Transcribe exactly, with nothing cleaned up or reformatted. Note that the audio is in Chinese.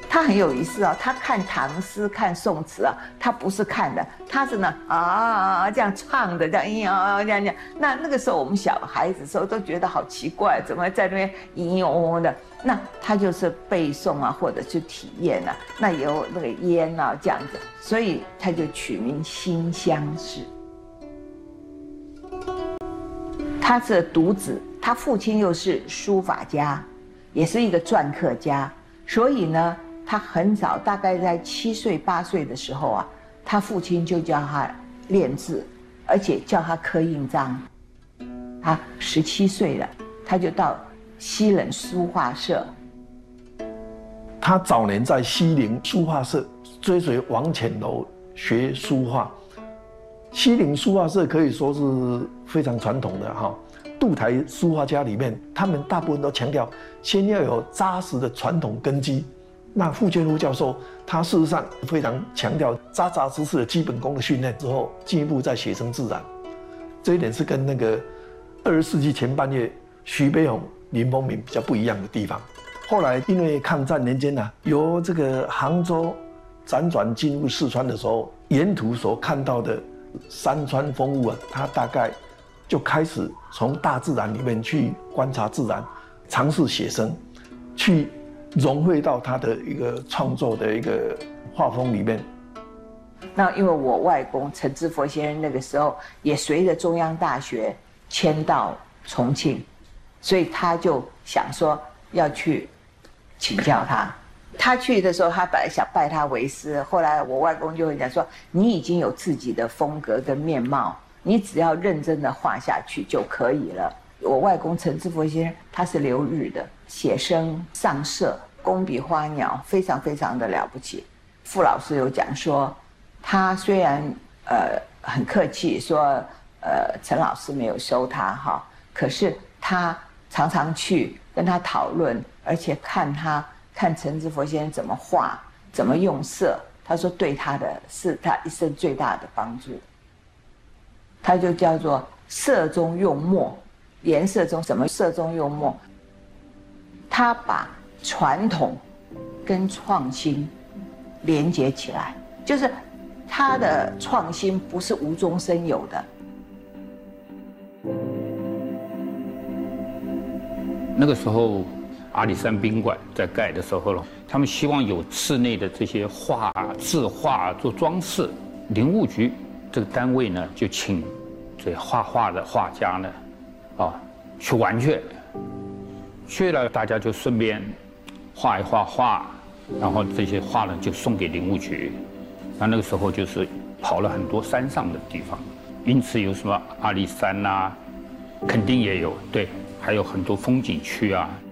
他很有意思啊，他看唐诗、看宋词啊，他不是看的，他是呢啊这样唱的，这样咿呀这样这样。那那个时候我们小孩子的时候都觉得好奇怪，怎么在那边咿哦哦的？那他就是背诵啊，或者是体验啊，那也有那个烟啊这样子，所以他就取名馨香氏。他是独子，他父亲又是书法家，也是一个篆刻家，所以呢。他很早，大概在七岁八岁的时候啊，他父亲就教他练字，而且叫他刻印章。他十七岁了，他就到西冷书画社。 他早年在西陵书画社追随王潜楼学书画。西陵书画社可以说是非常传统的哈，渡台书画家里面，他们大部分都强调先要有扎实的传统根基。那傅建夫教授，他事实上非常强调扎扎实实的基本功的训练之后，进一步再写成自然。这一点是跟那个二十世纪前半叶徐悲鸿、林风眠比较不一样的地方。后来因为抗战年间呢、啊，由这个杭州辗转进入四川的时候，沿途所看到的山川风物啊，他大概就开始从大自然里面去观察自然，尝试写生，去。融汇到他的一个创作的一个画风里面。 那因为我外公陈之佛先生那个时候也随着中央大学迁到重庆，所以他就想说要去请教他。他去的时候，他本来想拜他为师，后来我外公就会讲说：“你已经有自己的风格跟面貌，你只要认真的画下去就可以了。”我外公陈之佛先生他是留日的，写生上社，工笔花鸟，非常非常的了不起。傅老师有讲说，他虽然呃很客气说呃陈老师没有收他哈，可是他常常去跟他讨论，而且看他看陈之佛先生怎么画，怎么用色，他说对他的是他一生最大的帮助。他就叫做色中用墨。颜色中什么色中用墨，他把传统跟创新连接起来，就是他的创新不是无中生有的。 那个时候阿里山宾馆在盖的时候了，他们希望有室内的这些画字画做装饰，林务局这个单位呢就请这画画的画家呢啊，去玩去，去了大家就顺便画一画画，然后这些画呢就送给林务局。那那个时候就是跑了很多山上的地方，因此有什么阿里山呐、啊，肯定也有，对，还有很多风景区啊。